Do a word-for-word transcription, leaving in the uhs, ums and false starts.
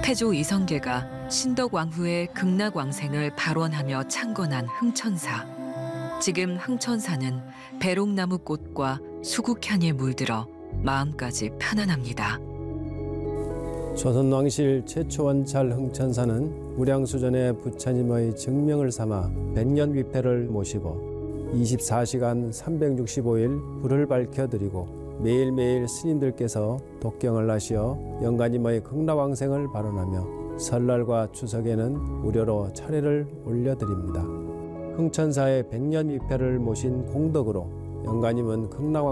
태조 이성계가 신덕왕후의 극락왕생을 발원하며 창건한 흥천사. 지금 흥천사는 배롱나무 꽃과 수국향에 물들어 마음까지 편안합니다. 조선왕실 최초 원찰 흥천사는 무량수전의 부처님의 증명을 삼아 백년위패를 모시고 이십사 시간 삼백육십오 일 불을 밝혀드리고 매일매일 스님들께서 독경을 하시어 영가님의 극락왕생을 발언하며 설날과 추석에는 무료로 차례를 올려드립니다. 흥천사의 백년위패를 모신 공덕으로 영가님은 극락왕